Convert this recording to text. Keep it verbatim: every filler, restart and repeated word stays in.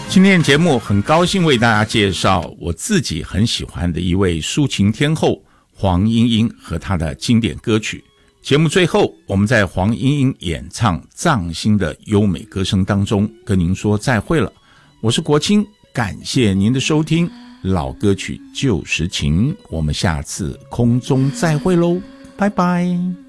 今天的节目很高兴为大家介绍我自己很喜欢的一位抒情天后黄莺莺和她的经典歌曲。节目最后，我们在黄莺莺演唱藏心的优美歌声当中跟您说再会了。我是国清，感谢您的收听，老歌曲旧时情，我们下次空中再会喽，拜拜。